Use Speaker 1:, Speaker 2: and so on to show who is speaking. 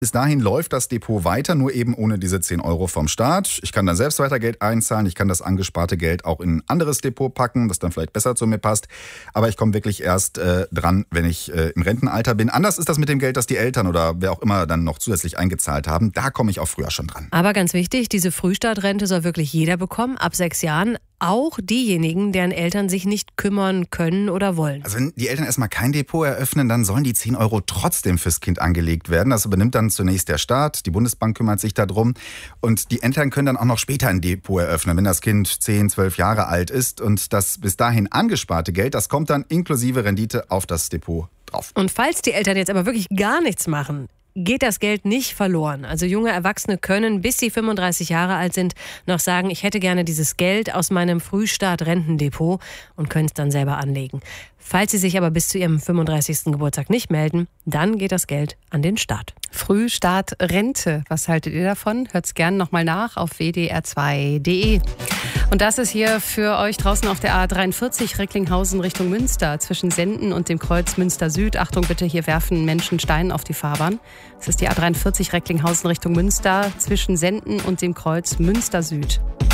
Speaker 1: Bis dahin läuft das Depot weiter, nur eben ohne diese 10 Euro vom Staat. Ich kann dann selbst weiter Geld einzahlen. Ich kann das angesparte Geld auch in ein anderes Depot packen, das dann vielleicht besser zu mir passt. Aber ich komme wirklich erst dran, wenn ich im Rentenalter bin. Anders ist das mit dem Geld, das die Eltern oder wer auch immer dann noch zusätzlich eingezahlt haben. Da komme ich auch früher schon dran.
Speaker 2: Aber ganz wichtig, diese Frühstartrente soll wirklich jeder bekommen, ab 6 Jahren. Auch diejenigen, deren Eltern sich nicht kümmern können oder wollen.
Speaker 1: Also wenn die Eltern erstmal kein Depot eröffnen, dann sollen die 10 Euro trotzdem fürs Kind angelegt werden. Das übernimmt dann zunächst der Staat, die Bundesbank kümmert sich darum. Und die Eltern können dann auch noch später ein Depot eröffnen, wenn das Kind 10, 12 Jahre alt ist. Und das bis dahin angesparte Geld, das kommt dann inklusive Rendite auf das Depot drauf.
Speaker 2: Und falls die Eltern jetzt aber wirklich gar nichts machen, geht das Geld nicht verloren. Also junge Erwachsene können, bis sie 35 Jahre alt sind, noch sagen, ich hätte gerne dieses Geld aus meinem Frühstart-Rentendepot und können es dann selber anlegen. Falls sie sich aber bis zu ihrem 35. Geburtstag nicht melden, dann geht das Geld an den Staat.
Speaker 3: Frühstart-Rente. Was haltet ihr davon? Hört's gerne nochmal nach auf wdr2.de. Und das ist hier für euch draußen auf der A43 Recklinghausen Richtung Münster zwischen Senden und dem Kreuz Münster Süd. Achtung bitte, hier werfen Menschen Steine auf die Fahrbahn. Es ist die A43 Recklinghausen Richtung Münster zwischen Senden und dem Kreuz Münster Süd.